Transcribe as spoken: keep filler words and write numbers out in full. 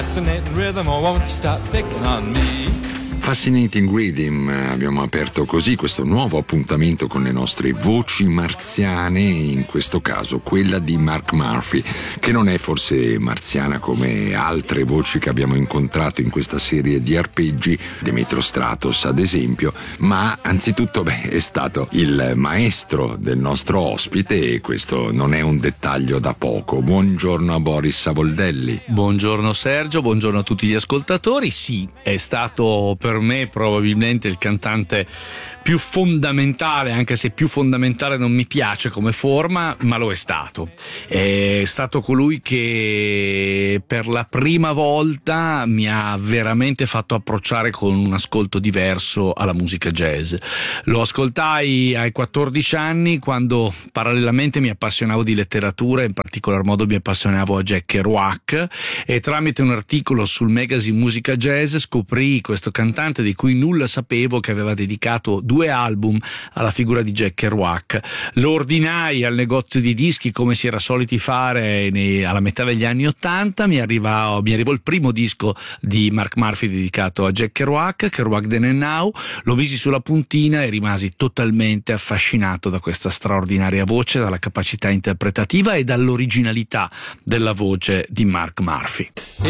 Fascinating rhythm, oh won't you stop picking on me? Fascinating Rhythm, abbiamo aperto così questo nuovo appuntamento con le nostre voci marziane, in questo caso quella di Mark Murphy, che non è forse marziana come altre voci che abbiamo incontrato in questa serie di arpeggi, Demetrio Stratos ad esempio, ma anzitutto beh, è stato il maestro del nostro ospite e questo non è un dettaglio da poco. Buongiorno a Boris Savoldelli. Buongiorno Sergio, buongiorno a tutti gli ascoltatori. Sì, è stato per me probabilmente il cantante più fondamentale, anche se più fondamentale non mi piace come forma, ma lo è stato. È stato colui che per la prima volta mi ha veramente fatto approcciare con un ascolto diverso alla musica jazz. Lo ascoltai ai quattordici anni, quando parallelamente mi appassionavo di letteratura, in particolar modo mi appassionavo a Jack Kerouac, e tramite un articolo sul magazine Musica Jazz scoprì questo cantante di cui nulla sapevo, che aveva dedicato due album alla figura di Jack Kerouac. Lo ordinai al negozio di dischi come si era soliti fare nei, alla metà degli anni ottanta. Mi arrivò, mi arrivò il primo disco di Mark Murphy dedicato a Jack Kerouac, Kerouac Then and Now. Lo misi sulla puntina e rimasi totalmente affascinato da questa straordinaria voce, dalla capacità interpretativa e dall'originalità della voce di Mark Murphy.